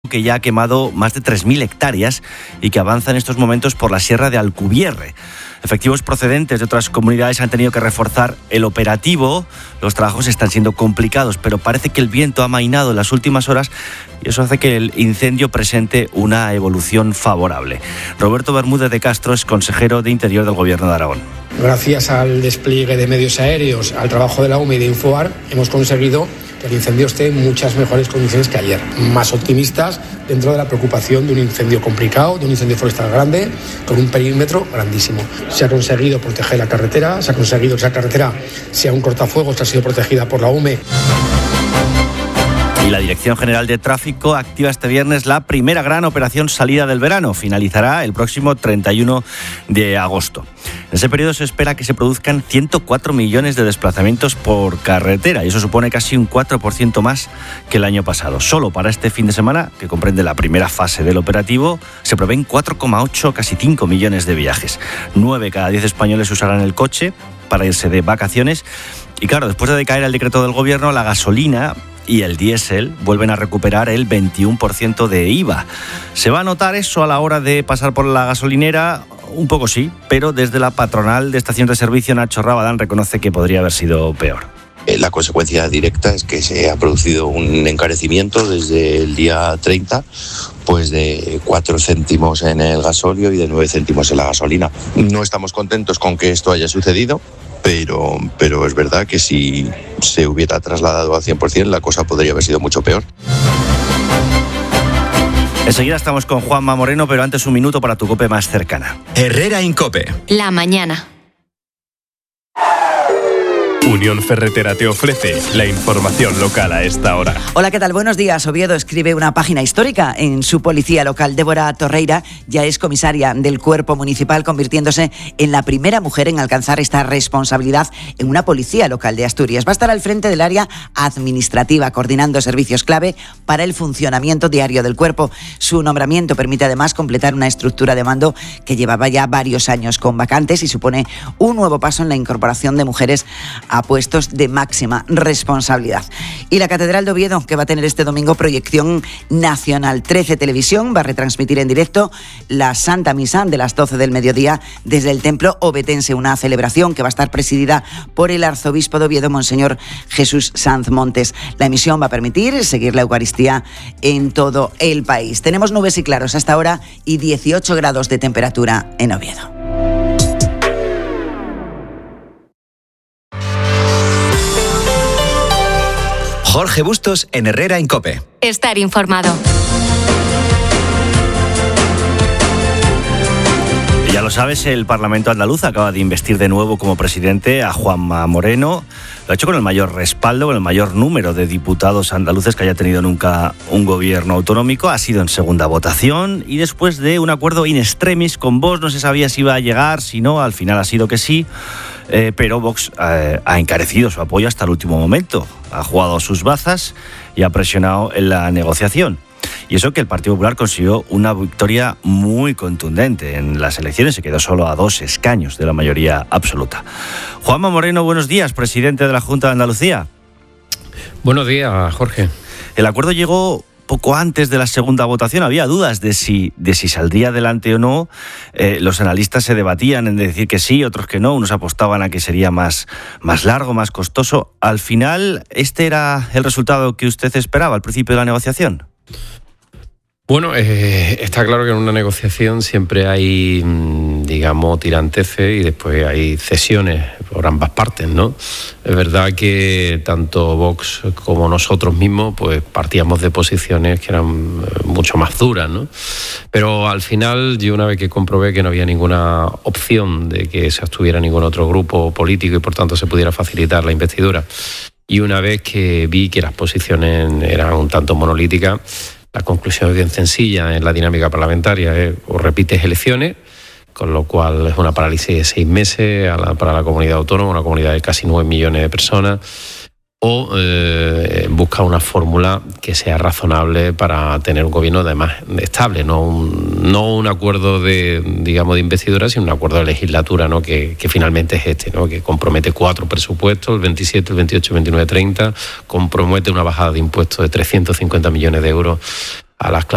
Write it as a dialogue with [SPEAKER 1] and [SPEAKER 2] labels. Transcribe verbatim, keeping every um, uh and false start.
[SPEAKER 1] que ya ha quemado más de tres mil hectáreas y que avanza en estos momentos por la sierra de Alcubierre. Efectivos procedentes de otras comunidades han tenido que reforzar el operativo. Los trabajos están siendo complicados, pero parece que el viento ha amainado en las últimas horas y eso hace que el incendio presente una evolución favorable. Roberto Bermúdez de Castro es consejero de Interior del Gobierno de Aragón.
[SPEAKER 2] Gracias al despliegue de medios aéreos, al trabajo de la U M E y de Infoar, hemos conseguido que el incendio esté en muchas mejores condiciones que ayer. Más optimistas dentro de la preocupación de un incendio complicado, de un incendio forestal grande, con un perímetro grandísimo. Se ha conseguido proteger la carretera, se ha conseguido que esa carretera sea un cortafuegos que ha sido protegida por la U M E.
[SPEAKER 1] Y la Dirección General de Tráfico activa este viernes la primera gran operación salida del verano. Finalizará el próximo treinta y uno de agosto. En ese periodo se espera que se produzcan ciento cuatro millones de desplazamientos por carretera y eso supone casi un cuatro por ciento más que el año pasado. Solo para este fin de semana, que comprende la primera fase del operativo, se prevén cuatro coma ocho, casi cinco millones de viajes. nueve cada diez españoles usarán el coche para irse de vacaciones. Y claro, después de decaer el decreto del Gobierno, la gasolina y el diésel vuelven a recuperar el veintiuno por ciento de I V A. ¿Se va a notar eso a la hora de pasar por la gasolinera? Un poco sí, pero desde la patronal de estaciones de servicio, Nacho Rabadán, reconoce que podría haber sido peor.
[SPEAKER 3] La consecuencia directa es que se ha producido un encarecimiento desde el día treinta, pues de cuatro céntimos en el gasóleo y de nueve céntimos en la gasolina. No estamos contentos con que esto haya sucedido, pero, pero es verdad que si se hubiera trasladado al cien por ciento la cosa podría haber sido mucho peor.
[SPEAKER 1] Enseguida estamos con Juanma Moreno, pero antes un minuto para tu COPE más cercana.
[SPEAKER 4] Herrera Incope.
[SPEAKER 5] La mañana.
[SPEAKER 6] Unión Ferretera te ofrece la información local a esta hora.
[SPEAKER 7] Hola, ¿qué tal? Buenos días. Oviedo escribe una página histórica en su policía local. Débora Torreira ya es comisaria del Cuerpo Municipal, convirtiéndose en la primera mujer en alcanzar esta responsabilidad en una policía local de Asturias. Va a estar al frente del área administrativa, coordinando servicios clave para el funcionamiento diario del cuerpo. Su nombramiento permite además completar una estructura de mando que llevaba ya varios años con vacantes y supone un nuevo paso en la incorporación de mujeres a puestos de máxima responsabilidad. Y la Catedral de Oviedo, que va a tener este domingo proyección nacional. trece Televisión va a retransmitir en directo la Santa Misa de las doce del mediodía desde el Templo Ovetense, una celebración que va a estar presidida por el arzobispo de Oviedo, Monseñor Jesús Sanz Montes. La emisión va a permitir seguir la Eucaristía en todo el país. Tenemos nubes y claros hasta ahora y dieciocho grados de temperatura en Oviedo.
[SPEAKER 4] Jorge Bustos en Herrera Incope.
[SPEAKER 5] Estar informado.
[SPEAKER 1] Ya lo sabes, el Parlamento andaluz acaba de investir de nuevo como presidente a Juanma Moreno. Lo ha hecho con el mayor respaldo, con el mayor número de diputados andaluces que haya tenido nunca un gobierno autonómico. Ha sido en segunda votación y después de un acuerdo in extremis con Vox, no se sabía si iba a llegar, si no, al final ha sido que sí. Eh, pero Vox eh, ha encarecido su apoyo hasta el último momento. Ha jugado sus bazas y ha presionado en la negociación. Y eso que el Partido Popular consiguió una victoria muy contundente en las elecciones, se quedó solo a dos escaños de la mayoría absoluta. Juanma Moreno, buenos días, presidente de la Junta de Andalucía.
[SPEAKER 8] Buenos días, Jorge.
[SPEAKER 1] El acuerdo llegó poco antes de la segunda votación. Había dudas de si, de si saldría adelante o no. Eh, los analistas se debatían en decir que sí, otros que no. Unos apostaban a que sería más, más largo, más costoso. Al final, ¿este era el resultado que usted esperaba al principio de la negociación?
[SPEAKER 8] Bueno, eh, está claro que en una negociación siempre hay, digamos, tiranteces y después hay cesiones por ambas partes, ¿no? Es verdad que tanto Vox como nosotros mismos pues partíamos de posiciones que eran mucho más duras, ¿no? Pero al final, yo una vez que comprobé que no había ninguna opción de que se abstuviera ningún otro grupo político y por tanto se pudiera facilitar la investidura, y una vez que vi que las posiciones eran un tanto monolíticas, la conclusión es bien sencilla en la dinámica parlamentaria, ¿eh? O repites elecciones, con lo cual es una parálisis de seis meses a la, para la comunidad autónoma, una comunidad de casi nueve millones de personas, o eh, busca una fórmula que sea razonable para tener un gobierno además estable, no un, no un acuerdo de, digamos, de investidura, sino un acuerdo de legislatura, ¿no? que, que finalmente es este, ¿no? Que compromete cuatro presupuestos, el veintisiete, el veintiocho, el veintinueve, treinta, compromete una bajada de impuestos de trescientos cincuenta millones de euros a las clases